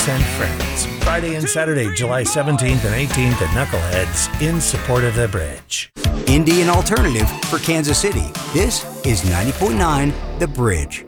and friends. Friday and Saturday, July 17th and 18th at Knuckleheads in support of the bridge. Indian alternative for Kansas City. This is 90.9 The Bridge.